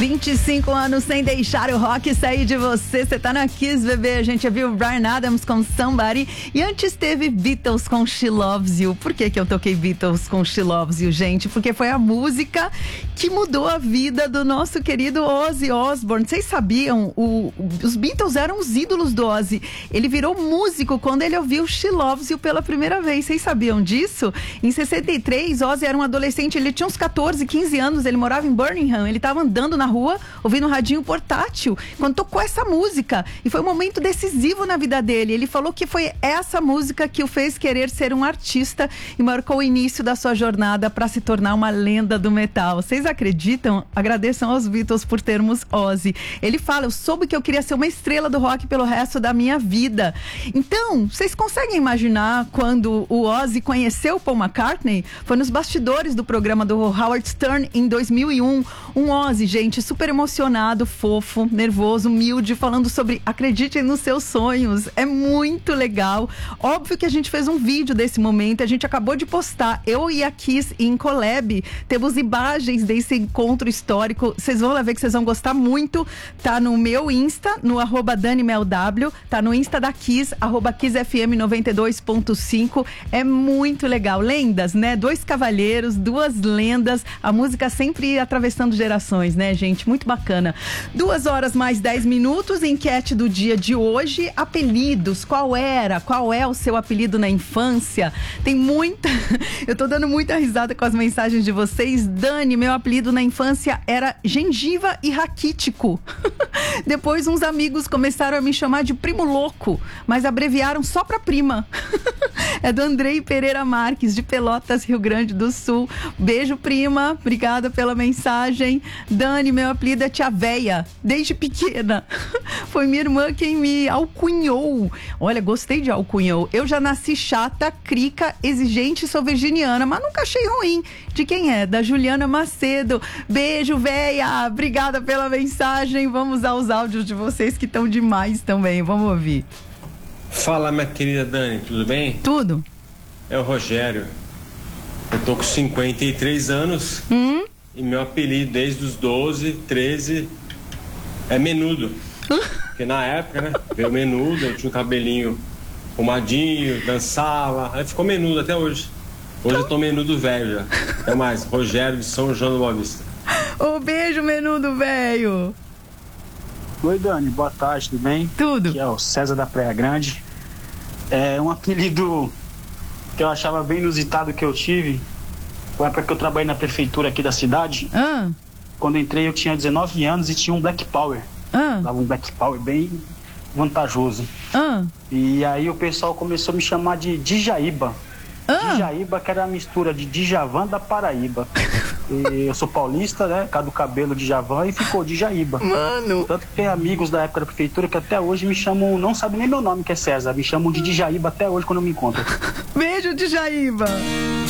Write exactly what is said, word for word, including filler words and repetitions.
vinte e cinco anos sem deixar o rock sair de você. Você tá na Kiss, bebê. A gente viu Bryan Adams com Somebody. E antes teve Beatles com She Loves You. Por que que eu toquei Beatles com She Loves You, gente? Porque foi a música que mudou a vida do nosso querido Ozzy Osbourne. Vocês sabiam? O, os Beatles eram os ídolos do Ozzy. Ele virou músico quando ele ouviu She Loves You pela primeira vez. Vocês sabiam disso? Em sessenta e três, Ozzy era um adolescente. Ele tinha uns catorze, quinze anos. Ele morava em Birmingham. Ele tava andando na rua, ouvindo um radinho portátil, quando tocou essa música. E foi um momento decisivo na vida dele. Ele falou que foi essa música que o fez querer ser um artista e marcou o início da sua jornada para se tornar uma lenda do metal. Vocês acreditam? Agradeçam aos Beatles por termos Ozzy. Ele fala, eu soube que eu queria ser uma estrela do rock pelo resto da minha vida. Então, vocês conseguem imaginar quando o Ozzy conheceu Paul McCartney? Foi nos bastidores do programa do Howard Stern em dois mil e um. Um Ozzy, gente, super emocionado, fofo, nervoso, humilde, falando sobre acreditem nos seus sonhos. É muito legal. Óbvio que a gente fez um vídeo desse momento, a gente acabou de postar. Eu e a Kiss em collab, temos imagens desse encontro histórico. Vocês vão lá ver que vocês vão gostar muito. Tá no meu Insta, no arroba DaniMelW, tá no Insta da Kiss, arroba Kiss F M noventa e dois ponto cinco. É muito legal. Lendas, né? Dois cavalheiros, duas lendas. A música sempre atravessando gerações, né, gente? Muito bacana. Duas horas mais dez minutos, enquete do dia de hoje. Apelidos, qual era? Qual é o seu apelido na infância? Tem muita... Eu tô dando muita risada com as mensagens de vocês. Dani, meu apelido na infância era gengiva e raquítico. Depois uns amigos começaram a me chamar de primo louco, mas abreviaram só pra prima. É do Andrei Pereira Marques, de Pelotas, Rio Grande do Sul. Beijo, prima. Obrigada pela mensagem. Dani, meu apelido é Tia Véia, desde pequena. Foi minha irmã quem me alcunhou. Olha, gostei de alcunhou. Eu já nasci chata, crica, exigente, sou virginiana, mas nunca achei ruim. De quem é? Da Juliana Macedo. Beijo, véia. Obrigada pela mensagem. Vamos aos áudios de vocês que estão demais também. Vamos ouvir. Fala, minha querida Dani, tudo bem? Tudo. É o Rogério. Eu tô com cinquenta e três anos. Hum? E meu apelido desde os doze, treze é Menudo. Porque na época, né, veio Menudo, eu tinha um cabelinho pomadinho, dançava, aí ficou Menudo até hoje. Hoje eu tô Menudo velho já. Até mais, Rogério de São João do Boa Vista. Ô, beijo, Menudo velho. Oi, Dani, boa tarde, tudo bem? Tudo. Aqui é o César da Praia Grande. É um apelido que eu achava bem inusitado que eu tive. Foi a época que eu trabalhei na prefeitura aqui da cidade. Ah. Quando eu entrei eu tinha dezenove anos e tinha um Black Power. Ah. Dava um Black Power bem vantajoso. Ah. E aí o pessoal começou a me chamar de Djaíba. Ah. Djaíba, que era a mistura de Djavan da Paraíba. E eu sou paulista, né? Cada cabelo de Djavan e ficou Djaíba. Mano. Tanto que tem amigos da época da prefeitura que até hoje me chamam, não sabem nem meu nome, que é César. Me chamam de Djaíba até hoje quando eu me encontro. Beijo, Djaíba.